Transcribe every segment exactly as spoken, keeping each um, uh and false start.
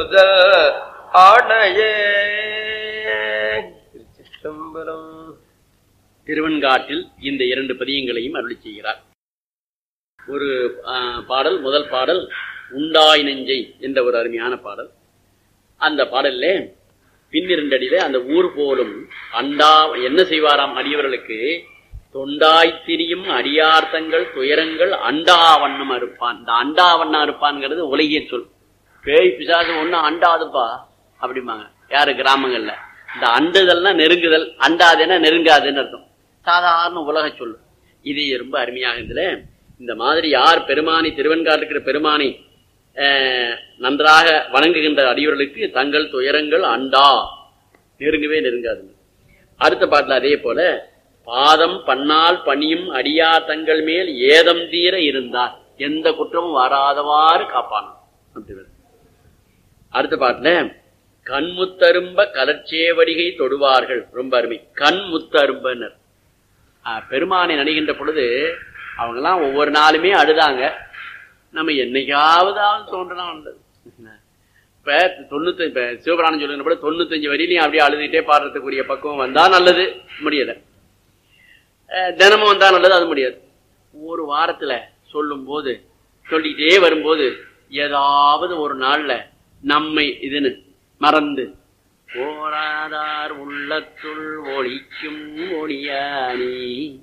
ஆணையே. திருவெண்காட்டில் இந்த இரண்டு பதியங்களையும் அருளி செய்கிறார். ஒரு பாடல், முதல் பாடல் உண்டாய் நெஞ்சை என்ற ஒரு அருமையான பாடல். அந்த பாடல்ல பின்னிரண்டு அடியில அந்த ஊர் போலும் அண்டா என்ன செய்வாராம் அடியவர்களுக்கு, தொண்டாய் திரியும் அடியார்த்தங்கள் துயரங்கள் அண்டா வண்ணம் அறுப்பான். இந்த அண்டா வண்ணம் அறுப்பான்ங்கிறது உலகிய சொல். பேய் பிசாசு ஒண்ணு அண்டாதுப்பா அப்படிம்பாங்க யாரு கிராமங்கள்ல. இந்த அண்டுதல்னா நெருங்குதல், அண்டாதுன்னா நெருங்காதுன்னு அர்த்தம். சாதாரண உலக சொல். இது ரொம்ப அருமையாக இதுல இந்த மாதிரி யார் பெருமானி திருவெண்காட்டு இருக்கிற பெருமானி நன்றாக வணங்குகின்ற அடியவர்களுக்கு தங்கள் துயரங்கள் அண்டா நெருங்கவே நெருங்காது. அடுத்த பாட்டுல அதே போல பாதம் பன்னால் பணியும் அடியா தங்கள் மேல் ஏதம் தீர இருந்தார், எந்த குற்றமும் வராதவாறு காப்பானான். அடுத்த பாட்டுல கண்முத்தரும்ப கலர்ச்சேவடிகை தொடுவார்கள். ரொம்ப அருமை. கண்முத்தரும்பனர் பெருமானை நடிகின்ற பொழுது அவங்கெல்லாம் ஒவ்வொரு நாளுமே அழுதாங்க. நம்ம என்னைக்காவதாவது தோன்றலாம். இப்ப தொண்ணூத்தி இப்ப சிவபிராணம் சொல்லுகிற போல தொண்ணூத்தஞ்சு வரையிலையும் அப்படியே அழுதுகிட்டே பாடுறதுக்குரிய பக்குவம் வந்தா நல்லது, முடியல. தினமும் வந்தா நல்லது, அது முடியாது. ஒரு வாரத்துல சொல்லும் போது சொல்லிக்கிட்டே வரும்போது ஏதாவது ஒரு நாள்ல நம்மை இதுன்னு மறந்து போராதார் உள்ளத்துள் ஒளிக்கும் ஒளியானி,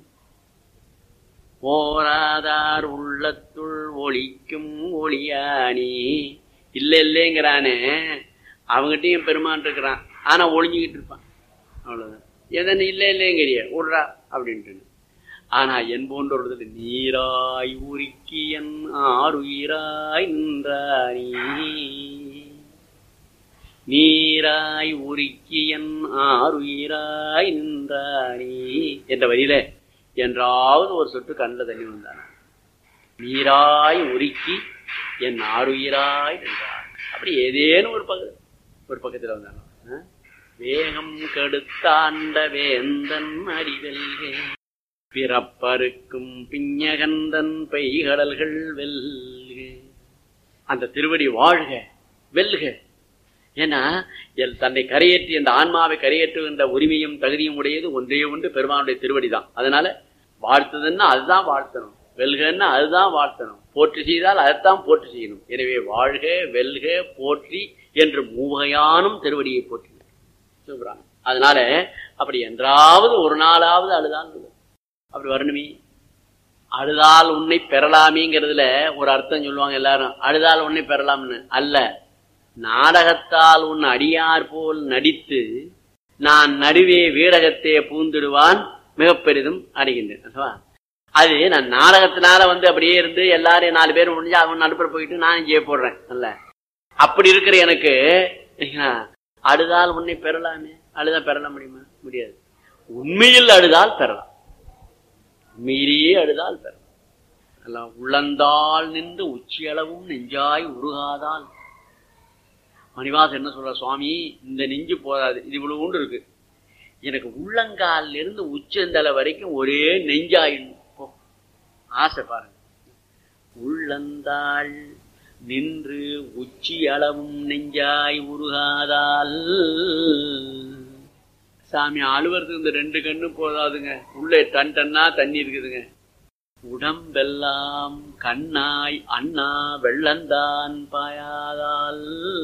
போராதார் உள்ளத்துள் ஒளிக்கும் ஒளியானி. இல்ல இல்லைங்கிறானே அவங்ககிட்டயும் பெருமான் இருக்கிறான், ஆனா ஒளிஞ்சுக்கிட்டு இருப்பான். அவ்வளவுதான். எதன்னு இல்ல இல்லைங்கிறிய விடுறா அப்படின்ட்டு. ஆனா என் போன்ற நீராய் உருக்கி என் ஆறுயிராய் நின்றானி, நீராய் உருக்கி என் ஆறுயிராய் நின்றானி என்ற வரியில என்றாவது ஒரு சொட்டு கண்ணில் தண்ணி வந்தான். நீராய் உருக்கி என் ஆறுயிராய் நின்றான். அப்படி ஏதேனும் ஒரு பக்க ஒரு பக்கத்துல வந்தாங்க. வேகம் கெடுத்தாண்ட வேந்தன் அறிவெல்கே பிறப்பருக்கும் பிஞகந்தன் பெய்கடல்கள் வெல்கே. அந்த திருவடி வாழ்க வெல்க. ஏன்னா தன்னை கரையேற்றி அந்த ஆன்மாவை கரையேற்றுகின்ற உரிமையும் தகுதியும் உடையது ஒன்றே ஒன்று பெருமானுடைய திருவடி தான். அதனால வாழ்த்துதுன்னா அதுதான் வாழ்த்தணும், வெல்கன்னா அதுதான் வாழ்த்தணும், போற்றி செய்தால் அதைத்தான் போற்றி செய்யணும். எனவே வாழ்க வெல்க போற்றி என்று மூவகையானும் திருவடியை போற்றி சொல்றாங்க. அதனால அப்படி என்றாவது ஒரு நாளாவது அழுதான் அப்படி வரணுமே. அழுதால் உன்னை பெறலாமேங்கிறதுல ஒரு அர்த்தம் சொல்லுவாங்க எல்லாரும். அழுதால் உன்னை பெறலாம்னு அல்ல, நாடகத்தால் உன் அடியார் போல் நடித்து நான் நடுவே வீடகத்தே பூந்துடுவான் மிக பெரிதும் அடைகின்றேன். அது நான் நாடகத்தினால வந்து அப்படியே இருந்து எல்லாரும் நாலு பேர் முடிஞ்சு அவன் நடுப்புற போயிட்டு நான் இங்கே போடுறேன் அல்ல. அப்படி இருக்கிற எனக்கு அழுதால் உன்னை பெறலாமே, அழுதா பெறல முடியுமா? முடியாது. உண்மையில் அழுதால் பெறலாம், உண்மையிலேயே அழுதால் பெறலாம். உள்ளந்தால் நின்று உச்சியளவும் நெஞ்சாய் உருகாதால். மணிவாசன் என்ன சொல்ற, சுவாமி இந்த நெஞ்சு போதாது, இது இவ்வளவு உண்டு இருக்கு, எனக்கு உள்ளங்கால இருந்து உச்சந்தலை வரைக்கும் ஒரே நெஞ்சாயிடும் ஆசை. பாருங்க, உள்ளந்தாள் நின்று உச்சி அளவும் நெஞ்சாய் உருகாதால். சாமி அழுவறதுக்கு இந்த ரெண்டு கண்ணு போதாதுங்க, உள்ளே டன் டன்னா தண்ணி இருக்குதுங்க. உடம்பெல்லாம் கண்ணாய் அண்ணா வெள்ளந்தான் பாயாதால்.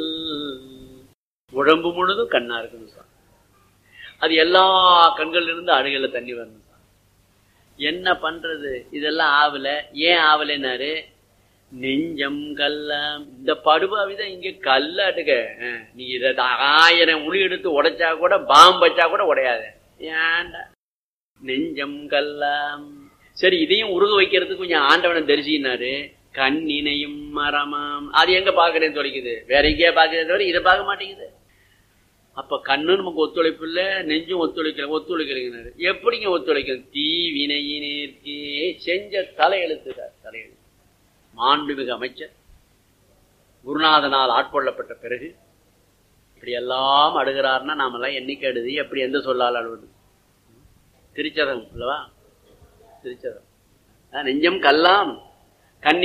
உடம்பு முழுதும் கண்ணா இருக்குன்னு சார். அது எல்லா கண்கள்ல இருந்து அழுகல தண்ணி வரணும். என்ன பண்றது, இதெல்லாம் ஆவல. ஏன் ஆவலைன்னாரு, நெஞ்சம் கல்லாம். இந்த படுபாவிதான் இங்க கல்லாட்டுக்க. நீ இத ஆயிரம் உளி எடுத்து உடைச்சா கூட பாம்பு வச்சா கூட உடையாது. ஏன்டா நெஞ்சம் கல்லாம். சரி, இதையும் உருக வைக்கிறதுக்கு கொஞ்சம் ஆண்டவனை தரிசினாரு. கண்ணினையும் மரமாம். அது எங்க பாக்குறேன்னு தொலைக்குது, வேற எங்கேயா பாக்குறத தவிர இதை பார்க்க மாட்டேங்குது. அப்ப கண்ணு நமக்கு ஒத்துழைப்பு இல்ல, நெஞ்சும் ஒத்துழைக்கல. ஒத்துழைக்கிறீங்க எப்படிங்க ஒத்துழைக்கும்? தீ வினையினேற்கே செஞ்ச தலையெழுத்துக்கார். தலையெழுத்து மாண்புமிகு அமைச்சர் குருநாதனால் ஆட்கொள்ளப்பட்ட பிறகு இப்படி எல்லாம் அடுகிறார்னா நாமெல்லாம் என்னைக்கு அடுது, எப்படி எந்த சொல்லால் அழுவது? திருச்சதம் அல்லவா, திருச்சதம். நெஞ்சம் கல்லாம்